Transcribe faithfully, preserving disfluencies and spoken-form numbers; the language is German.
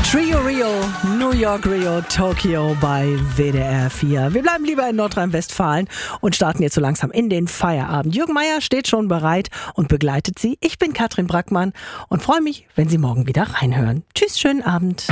Trio Rio, New York Rio, Tokio bei W D R vier. Wir bleiben lieber in Nordrhein-Westfalen und starten jetzt so langsam in den Feierabend. Jürgen Meier steht schon bereit und begleitet Sie. Ich bin Katrin Brackmann und freue mich, wenn Sie morgen wieder reinhören. Tschüss, schönen Abend.